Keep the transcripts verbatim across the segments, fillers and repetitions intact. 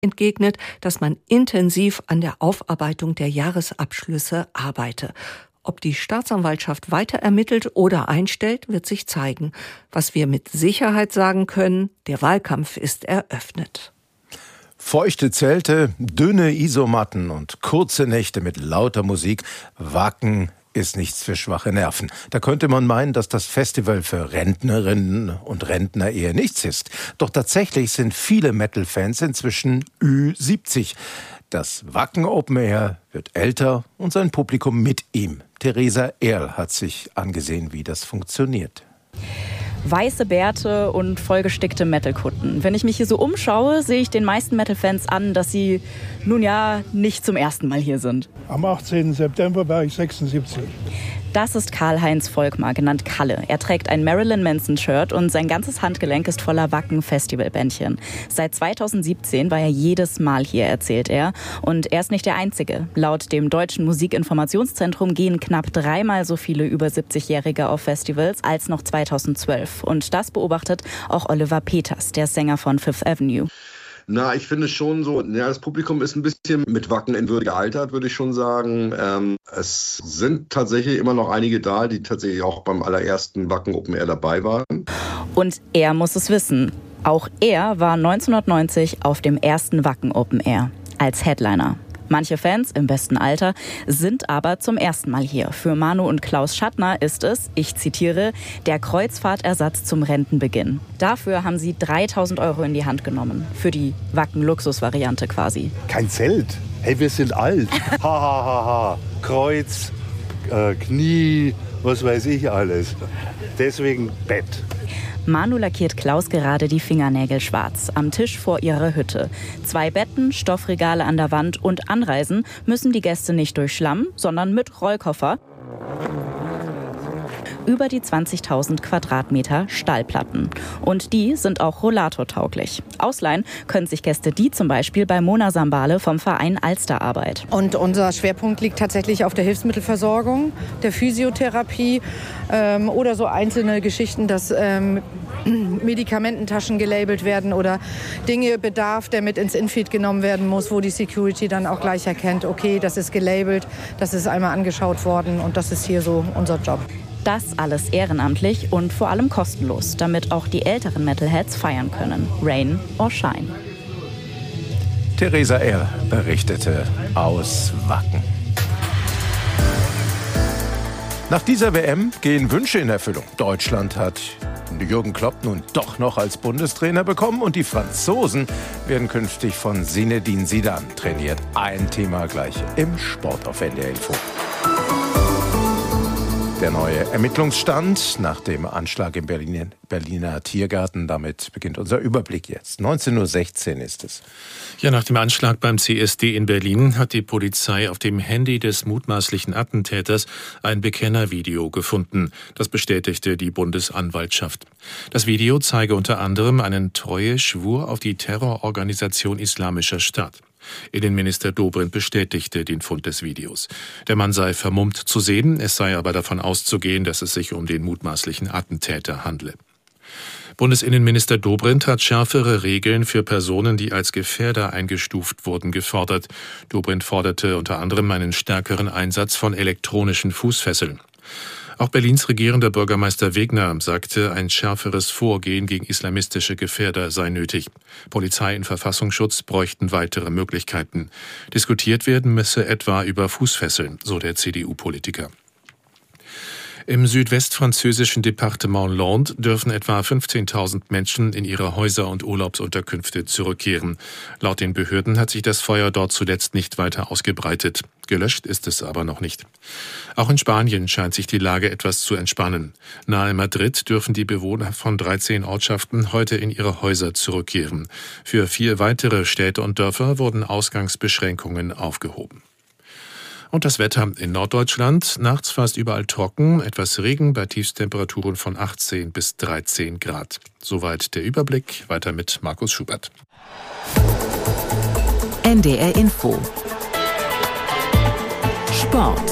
entgegnet, dass man intensiv an der Aufarbeitung der Jahresabschlüsse arbeite. Ob die Staatsanwaltschaft weiter ermittelt oder einstellt, wird sich zeigen. Was wir mit Sicherheit sagen können, der Wahlkampf ist eröffnet. Feuchte Zelte, dünne Isomatten und kurze Nächte mit lauter Musik. Wacken ist nichts für schwache Nerven. Da könnte man meinen, dass das Festival für Rentnerinnen und Rentner eher nichts ist. Doch tatsächlich sind viele Metal-Fans inzwischen Ü siebzig. Das Wacken Open Air wird älter und sein Publikum mit ihm. Theresa Ehrl hat sich angesehen, wie das funktioniert. Weiße Bärte und vollgestickte Metal-Kutten. Wenn ich mich hier so umschaue, sehe ich den meisten Metal-Fans an, dass sie nun ja nicht zum ersten Mal hier sind. Am achtzehnten September war ich sechsundsiebzig. Das ist Karl-Heinz Volkmar, genannt Kalle. Er trägt ein Marilyn Manson-Shirt und sein ganzes Handgelenk ist voller Wacken-Festivalbändchen. Seit zweitausendsiebzehn war er jedes Mal hier, erzählt er. Und er ist nicht der Einzige. Laut dem Deutschen Musikinformationszentrum gehen knapp dreimal so viele über siebzigjährige auf Festivals als noch zweitausendzwölf. Und das beobachtet auch Oliver Peters, der Sänger von Fifth Avenue. Na, ich finde schon so, ja, das Publikum ist ein bisschen mit Wacken in Würde gealtert, würde ich schon sagen. Ähm, es sind tatsächlich immer noch einige da, die tatsächlich auch beim allerersten Wacken Open Air dabei waren. Und er muss es wissen. Auch er war neunzehnhundertneunzig auf dem ersten Wacken Open Air als Headliner. Manche Fans im besten Alter sind aber zum ersten Mal hier. Für Manu und Klaus Schattner ist es, ich zitiere, der Kreuzfahrtersatz zum Rentenbeginn. Dafür haben sie dreitausend Euro in die Hand genommen. Für die Wacken-Luxus-Variante quasi. Kein Zelt. Hey, wir sind alt. Ha, ha, ha, ha. Kreuz, äh, Knie, was weiß ich alles. Deswegen Bett. Manu lackiert Klaus gerade die Fingernägel schwarz. Am Tisch vor ihrer Hütte. Zwei Betten, Stoffregale an der Wand und anreisen müssen die Gäste nicht durch Schlamm, sondern mit Rollkoffer über die zwanzigtausend Quadratmeter Stahlplatten. Und die sind auch rollatortauglich. Ausleihen können sich Gäste die zum Beispiel bei Mona Sambale vom Verein Alsterarbeit. Und unser Schwerpunkt liegt tatsächlich auf der Hilfsmittelversorgung, der Physiotherapie ähm, oder so einzelne Geschichten, dass ähm, Medikamententaschen gelabelt werden oder Dinge, Bedarf, der mit ins Infeed genommen werden muss, wo die Security dann auch gleich erkennt, okay, das ist gelabelt, das ist einmal angeschaut worden und das ist hier so unser Job. Das alles ehrenamtlich und vor allem kostenlos, damit auch die älteren Metalheads feiern können. Rain or Shine. Theresa Ehrl berichtete aus Wacken. Nach dieser W M gehen Wünsche in Erfüllung. Deutschland hat Jürgen Klopp nun doch noch als Bundestrainer bekommen und die Franzosen werden künftig von Zinedine Zidane trainiert. Ein Thema gleich im Sport auf N D R Info. Der neue Ermittlungsstand nach dem Anschlag im Berliner, Berliner Tiergarten. Damit beginnt unser Überblick jetzt. neunzehn Uhr sechzehn ist es. Ja, nach dem Anschlag beim C S D in Berlin hat die Polizei auf dem Handy des mutmaßlichen Attentäters ein Bekennervideo gefunden. Das bestätigte die Bundesanwaltschaft. Das Video zeige unter anderem einen Treueschwur auf die Terrororganisation Islamischer Staat. Innenminister Dobrindt bestätigte den Fund des Videos. Der Mann sei vermummt zu sehen, es sei aber davon auszugehen, dass es sich um den mutmaßlichen Attentäter handle. Bundesinnenminister Dobrindt hat schärfere Regeln für Personen, die als Gefährder eingestuft wurden, gefordert. Dobrindt forderte unter anderem einen stärkeren Einsatz von elektronischen Fußfesseln. Auch Berlins regierender Bürgermeister Wegner sagte, ein schärferes Vorgehen gegen islamistische Gefährder sei nötig. Polizei und Verfassungsschutz bräuchten weitere Möglichkeiten. Diskutiert werden müsse etwa über Fußfesseln, so der C D U-Politiker. Im südwestfranzösischen Departement Landes dürfen etwa fünfzehntausend Menschen in ihre Häuser und Urlaubsunterkünfte zurückkehren. Laut den Behörden hat sich das Feuer dort zuletzt nicht weiter ausgebreitet. Gelöscht ist es aber noch nicht. Auch in Spanien scheint sich die Lage etwas zu entspannen. Nahe Madrid dürfen die Bewohner von dreizehn Ortschaften heute in ihre Häuser zurückkehren. Für vier weitere Städte und Dörfer wurden Ausgangsbeschränkungen aufgehoben. Und das Wetter in Norddeutschland, nachts fast überall trocken, etwas Regen bei Tiefstemperaturen von achtzehn bis dreizehn Grad. Soweit der Überblick, weiter mit Markus Schubert. N D R Info Sport.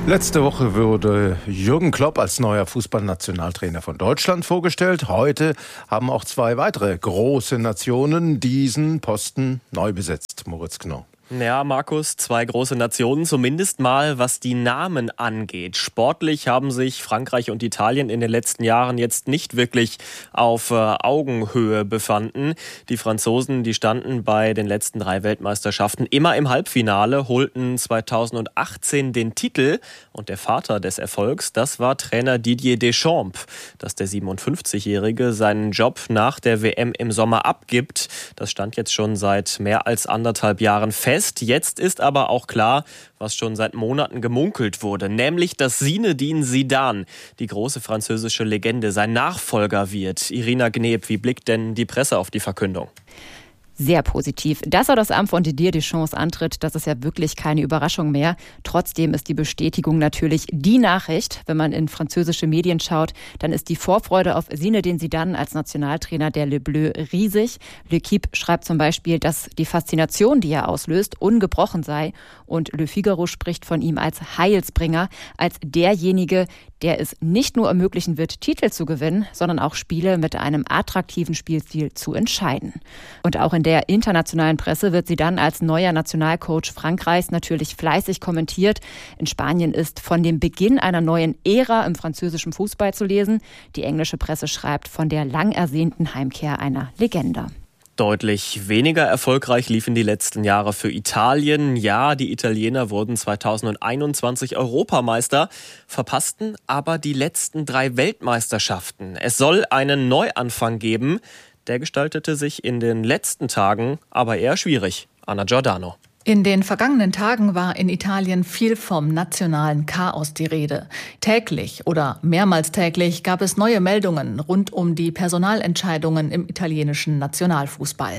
Letzte Woche wurde Jürgen Klopp als neuer Fußballnationaltrainer von Deutschland vorgestellt. Heute haben auch zwei weitere große Nationen diesen Posten neu besetzt. Moritz Knorr. Ja, Markus, zwei große Nationen, zumindest mal was die Namen angeht. Sportlich haben sich Frankreich und Italien in den letzten Jahren jetzt nicht wirklich auf äh, Augenhöhe befanden. Die Franzosen, die standen bei den letzten drei Weltmeisterschaften immer im Halbfinale, holten zweitausendachtzehn den Titel. Und der Vater des Erfolgs, das war Trainer Didier Deschamps. Dass der siebenundfünfzigjährige seinen Job nach der W M im Sommer abgibt, das stand jetzt schon seit mehr als anderthalb Jahren fest. Jetzt ist aber auch klar, was schon seit Monaten gemunkelt wurde, nämlich, dass Zinedine Zidane, die große französische Legende, sein Nachfolger wird. Irina Gneb, wie blickt denn die Presse auf die Verkündung? Sehr positiv. Dass er das Amt von Didier Deschamps antritt, das ist ja wirklich keine Überraschung mehr. Trotzdem ist die Bestätigung natürlich die Nachricht. Wenn man in französische Medien schaut, dann ist die Vorfreude auf Zinedine Zidane als Nationaltrainer der Le Bleu riesig. L'Équipe schreibt zum Beispiel, dass die Faszination, die er auslöst, ungebrochen sei. Und Le Figaro spricht von ihm als Heilsbringer, als derjenige, der es nicht nur ermöglichen wird, Titel zu gewinnen, sondern auch Spiele mit einem attraktiven Spielstil zu entscheiden. Und auch in der internationalen Presse wird sie dann als neuer Nationalcoach Frankreichs natürlich fleißig kommentiert. In Spanien ist von dem Beginn einer neuen Ära im französischen Fußball zu lesen. Die englische Presse schreibt von der lang ersehnten Heimkehr einer Legende. Deutlich weniger erfolgreich liefen die letzten Jahre für Italien. Ja, die Italiener wurden zweitausendeinundzwanzig Europameister, verpassten aber die letzten drei Weltmeisterschaften. Es soll einen Neuanfang geben. Der gestaltete sich in den letzten Tagen aber eher schwierig. Anna Giordano. In den vergangenen Tagen war in Italien viel vom nationalen Chaos die Rede. Täglich oder mehrmals täglich gab es neue Meldungen rund um die Personalentscheidungen im italienischen Nationalfußball.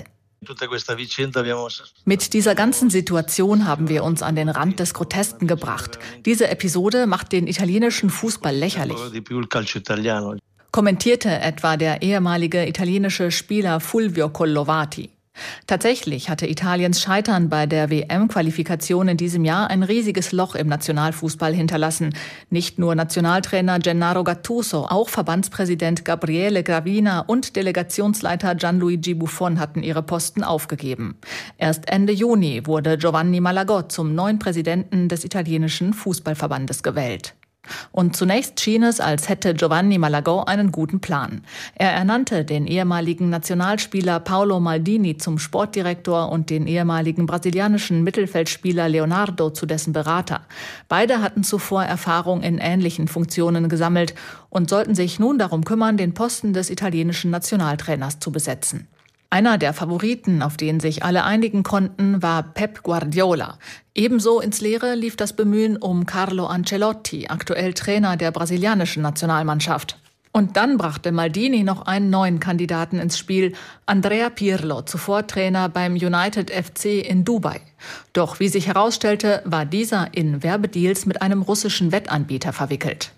Mit dieser ganzen Situation haben wir uns an den Rand des Grotesken gebracht. Diese Episode macht den italienischen Fußball lächerlich. Kommentierte etwa der ehemalige italienische Spieler Fulvio Collovati. Tatsächlich hatte Italiens Scheitern bei der W M-Qualifikation in diesem Jahr ein riesiges Loch im Nationalfußball hinterlassen. Nicht nur Nationaltrainer Gennaro Gattuso, auch Verbandspräsident Gabriele Gravina und Delegationsleiter Gianluigi Buffon hatten ihre Posten aufgegeben. Erst Ende Juni wurde Giovanni Malagò zum neuen Präsidenten des italienischen Fußballverbandes gewählt. Und zunächst schien es, als hätte Giovanni Malagò einen guten Plan. Er ernannte den ehemaligen Nationalspieler Paolo Maldini zum Sportdirektor und den ehemaligen brasilianischen Mittelfeldspieler Leonardo zu dessen Berater. Beide hatten zuvor Erfahrung in ähnlichen Funktionen gesammelt und sollten sich nun darum kümmern, den Posten des italienischen Nationaltrainers zu besetzen. Einer der Favoriten, auf den sich alle einigen konnten, war Pep Guardiola. Ebenso ins Leere lief das Bemühen um Carlo Ancelotti, aktuell Trainer der brasilianischen Nationalmannschaft. Und dann brachte Maldini noch einen neuen Kandidaten ins Spiel, Andrea Pirlo, zuvor Trainer beim United F C in Dubai. Doch wie sich herausstellte, war dieser in Werbedeals mit einem russischen Wettanbieter verwickelt.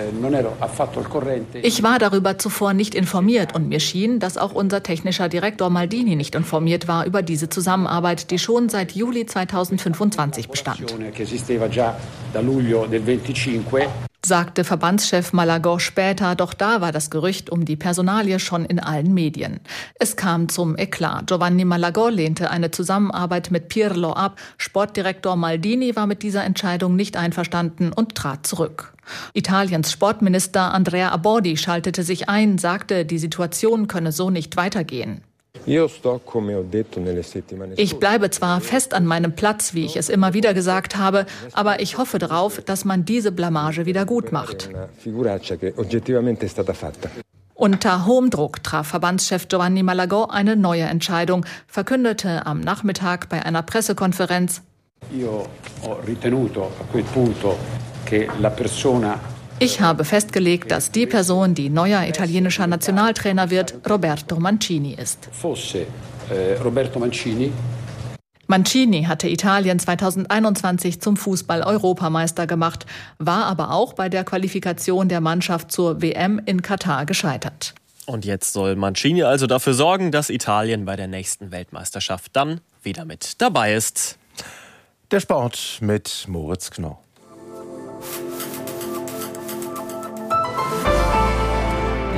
Ich war darüber zuvor nicht informiert und mir schien, dass auch unser technischer Direktor Maldini nicht informiert war über diese Zusammenarbeit, die schon seit Juli zweitausendfünfundzwanzig bestand. Sagte Verbandschef Malagò später, doch da war das Gerücht um die Personalie schon in allen Medien. Es kam zum Eklat. Giovanni Malagò lehnte eine Zusammenarbeit mit Pirlo ab. Sportdirektor Maldini war mit dieser Entscheidung nicht einverstanden und trat zurück. Italiens Sportminister Andrea Abbodi schaltete sich ein, sagte, die Situation könne so nicht weitergehen. Ich bleibe zwar fest an meinem Platz, wie ich es immer wieder gesagt habe, aber ich hoffe darauf, dass man diese Blamage wieder gut macht. Unter hohem Druck traf Verbandschef Giovanni Malagò eine neue Entscheidung, verkündete am Nachmittag bei einer Pressekonferenz: Ich habe festgelegt, dass die Person, die neuer italienischer Nationaltrainer wird, Roberto Mancini ist. Mancini hatte Italien zweitausendeinundzwanzig zum Fußball-Europameister gemacht, war aber auch bei der Qualifikation der Mannschaft zur W M in Katar gescheitert. Und jetzt soll Mancini also dafür sorgen, dass Italien bei der nächsten Weltmeisterschaft dann wieder mit dabei ist. Der Sport mit Moritz Knorr.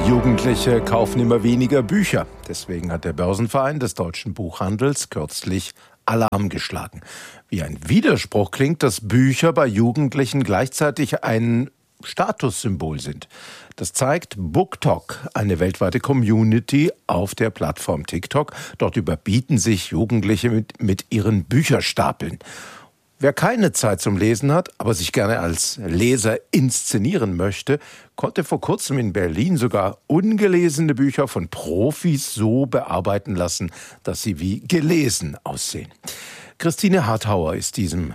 Jugendliche kaufen immer weniger Bücher. Deswegen hat der Börsenverein des deutschen Buchhandels kürzlich Alarm geschlagen. Wie ein Widerspruch klingt, dass Bücher bei Jugendlichen gleichzeitig ein Statussymbol sind. Das zeigt BookTok, eine weltweite Community auf der Plattform TikTok. Dort überbieten sich Jugendliche mit, mit ihren Bücherstapeln. Wer keine Zeit zum Lesen hat, aber sich gerne als Leser inszenieren möchte, konnte vor kurzem in Berlin sogar ungelesene Bücher von Profis so bearbeiten lassen, dass sie wie gelesen aussehen. Christine Harthauer ist diesem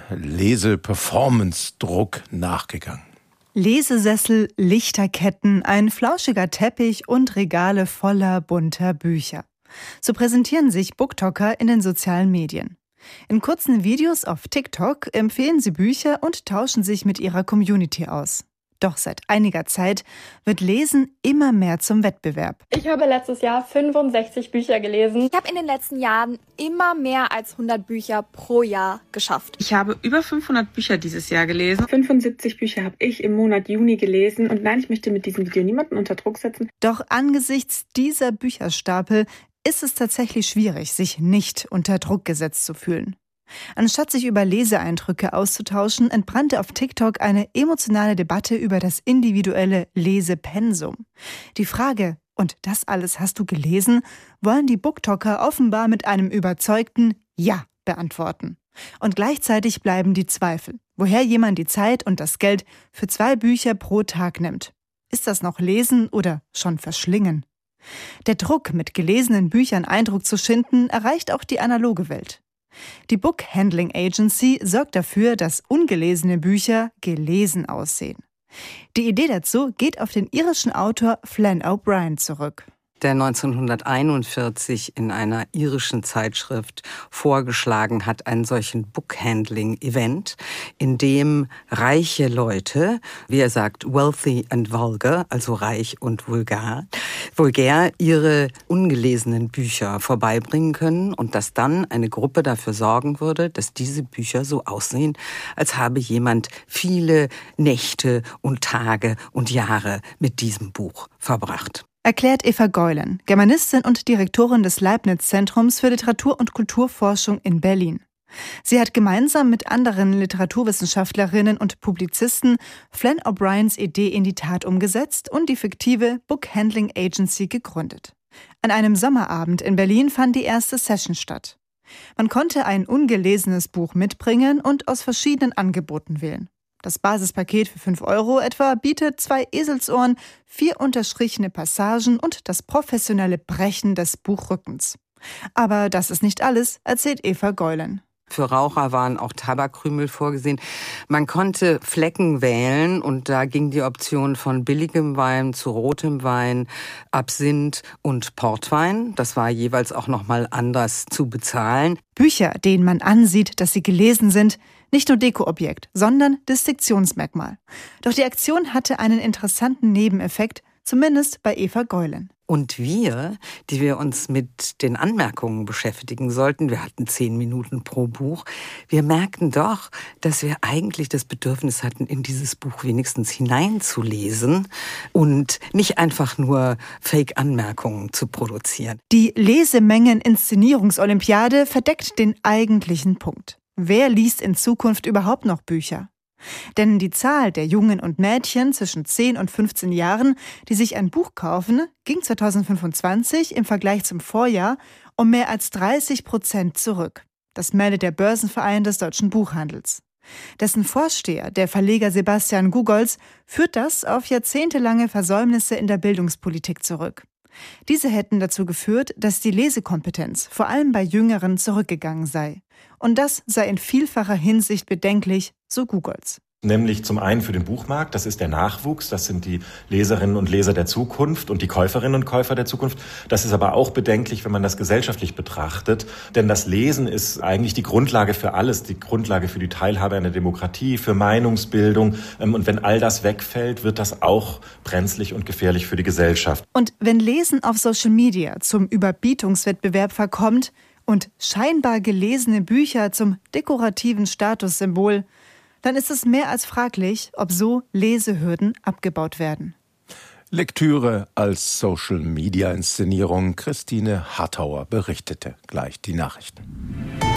Lese-Performance-Druck nachgegangen. Lesesessel, Lichterketten, ein flauschiger Teppich und Regale voller bunter Bücher. So präsentieren sich BookToker in den sozialen Medien. In kurzen Videos auf TikTok empfehlen sie Bücher und tauschen sich mit ihrer Community aus. Doch seit einiger Zeit wird Lesen immer mehr zum Wettbewerb. Ich habe letztes Jahr fünfundsechzig Bücher gelesen. Ich habe in den letzten Jahren immer mehr als hundert Bücher pro Jahr geschafft. Ich habe über fünfhundert Bücher dieses Jahr gelesen. fünfundsiebzig Bücher habe ich im Monat Juni gelesen. Und nein, ich möchte mit diesem Video niemanden unter Druck setzen. Doch angesichts dieser Bücherstapel ist es tatsächlich schwierig, sich nicht unter Druck gesetzt zu fühlen. Anstatt sich über Leseeindrücke auszutauschen, entbrannte auf TikTok eine emotionale Debatte über das individuelle Lesepensum. Die Frage, und das alles hast du gelesen, wollen die BookToker offenbar mit einem überzeugten Ja beantworten. Und gleichzeitig bleiben die Zweifel, woher jemand die Zeit und das Geld für zwei Bücher pro Tag nimmt. Ist das noch Lesen oder schon Verschlingen? Der Druck, mit gelesenen Büchern Eindruck zu schinden, erreicht auch die analoge Welt. Die Book Handling Agency sorgt dafür, dass ungelesene Bücher gelesen aussehen. Die Idee dazu geht auf den irischen Autor Flann O'Brien zurück, der neunzehnhunderteinundvierzig in einer irischen Zeitschrift vorgeschlagen hat, einen solchen Book-Handling-Event, in dem reiche Leute, wie er sagt, wealthy and vulgar, also reich und vulgar, vulgär ihre ungelesenen Bücher vorbeibringen können und dass dann eine Gruppe dafür sorgen würde, dass diese Bücher so aussehen, als habe jemand viele Nächte und Tage und Jahre mit diesem Buch verbracht. Erklärt Eva Geulen, Germanistin und Direktorin des Leibniz-Zentrums für Literatur- und Kulturforschung in Berlin. Sie hat gemeinsam mit anderen Literaturwissenschaftlerinnen und Publizisten Flann O'Briens Idee in die Tat umgesetzt und die fiktive Book Handling Agency gegründet. An einem Sommerabend in Berlin fand die erste Session statt. Man konnte ein ungelesenes Buch mitbringen und aus verschiedenen Angeboten wählen. Das Basispaket für fünf Euro etwa bietet zwei Eselsohren, vier unterstrichene Passagen und das professionelle Brechen des Buchrückens. Aber das ist nicht alles, erzählt Eva Geulen. Für Raucher waren auch Tabakkrümel vorgesehen. Man konnte Flecken wählen und da ging die Option von billigem Wein zu rotem Wein, Absinth und Portwein. Das war jeweils auch nochmal anders zu bezahlen. Bücher, denen man ansieht, dass sie gelesen sind, nicht nur Dekoobjekt, sondern Distinktionsmerkmal. Doch die Aktion hatte einen interessanten Nebeneffekt, zumindest bei Eva Geulen. Und wir, die wir uns mit den Anmerkungen beschäftigen sollten, wir hatten zehn Minuten pro Buch, wir merkten doch, dass wir eigentlich das Bedürfnis hatten, in dieses Buch wenigstens hineinzulesen und nicht einfach nur Fake-Anmerkungen zu produzieren. Die Lesemengen-Inszenierungsolympiade verdeckt den eigentlichen Punkt. Wer liest in Zukunft überhaupt noch Bücher? Denn die Zahl der Jungen und Mädchen zwischen zehn und fünfzehn Jahren, die sich ein Buch kaufen, ging zweitausendfünfundzwanzig im Vergleich zum Vorjahr um mehr als dreißig Prozent zurück. Das meldet der Börsenverein des deutschen Buchhandels. Dessen Vorsteher, der Verleger Sebastian Gugolz, führt das auf jahrzehntelange Versäumnisse in der Bildungspolitik zurück. Diese hätten dazu geführt, dass die Lesekompetenz vor allem bei Jüngeren zurückgegangen sei. Und das sei in vielfacher Hinsicht bedenklich, so Gugolz. Nämlich zum einen für den Buchmarkt, das ist der Nachwuchs, das sind die Leserinnen und Leser der Zukunft und die Käuferinnen und Käufer der Zukunft. Das ist aber auch bedenklich, wenn man das gesellschaftlich betrachtet, denn das Lesen ist eigentlich die Grundlage für alles, die Grundlage für die Teilhabe an der Demokratie, für Meinungsbildung. Und wenn all das wegfällt, wird das auch brenzlig und gefährlich für die Gesellschaft. Und wenn Lesen auf Social Media zum Überbietungswettbewerb verkommt und scheinbar gelesene Bücher zum dekorativen Statussymbol, dann ist es mehr als fraglich, ob so Lesehürden abgebaut werden. Lektüre als Social-Media-Inszenierung. Christine Hartauer berichtete. Gleich die Nachrichten.